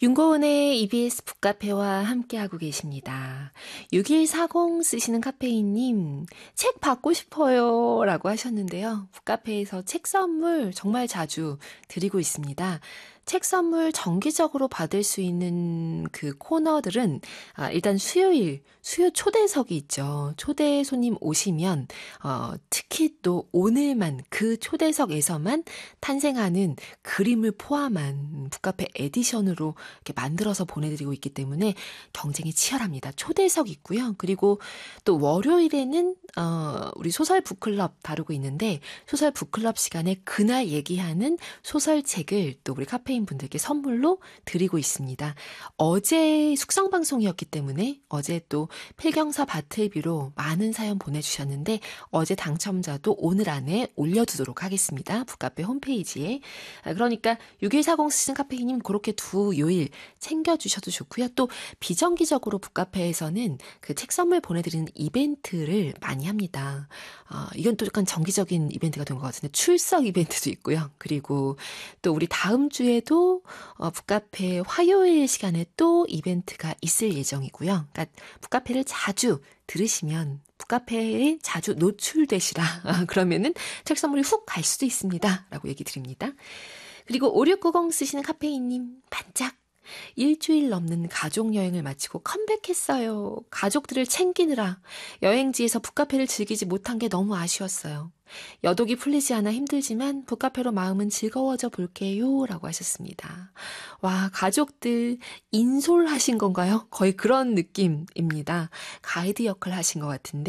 윤고은의 EBS 북카페와 함께하고 계십니다. 6140 쓰시는 카페인님, 책 받고 싶어요 라고 하셨는데요. 북카페에서 책 선물 정말 자주 드리고 있습니다. 책 선물 정기적으로 받을 수 있는 그 코너들은 일단 수요 초대석이 있죠. 초대 손님 오시면 특히 또 오늘만 그 초대석에서만 탄생하는 그림을 포함한 북카페 에디션으로 이렇게 만들어서 보내드리고 있기 때문에 경쟁이 치열합니다. 초대석 있고요. 그리고 또 월요일에는 우리 소설 북클럽 다루고 있는데 소설 북클럽 시간에 그날 얘기하는 소설책을 또 우리 카페인 분들께 선물로 드리고 있습니다. 어제 숙성방송이었기 때문에 어제 또 필경사 바틀비로 많은 사연 보내주셨는데 어제 당첨자도 오늘 안에 올려두도록 하겠습니다. 북카페 홈페이지에. 그러니까 6140 쓰시는 카페인님 그렇게 두 요일 챙겨주셔도 좋고요. 또 비정기적으로 북카페에서는 그 책 선물 보내드리는 이벤트를 많이 합니다. 이건 또 약간 정기적인 이벤트가 된 것 같은데 출석 이벤트도 있고요. 그리고 또 우리 다음 주에도 북카페 화요일 시간에 또 이벤트가 있을 예정이고요. 그러니까 북카페를 자주 들으시면 북카페에 자주 노출되시라. 그러면은 책 선물이 훅 갈 수도 있습니다. 라고 얘기 드립니다. 그리고 5690 쓰시는 카페인님 반짝. 일주일 넘는 가족 여행을 마치고 컴백했어요. 가족들을 챙기느라 여행지에서 북카페를 즐기지 못한 게 너무 아쉬웠어요. 여독이 풀리지 않아 힘들지만 북카페로 마음은 즐거워져 볼게요. 라고 하셨습니다. 와, 가족들 인솔하신 건가요? 거의 그런 느낌입니다. 가이드 역할 하신 것 같은데